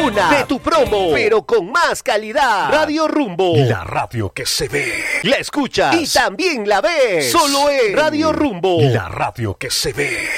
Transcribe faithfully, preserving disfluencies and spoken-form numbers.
una de tu promo, pero con más calidad. Radio Rumbo, la radio que se ve, la escuchas y también la ves. Solo en Radio Rumbo, la radio que se ve.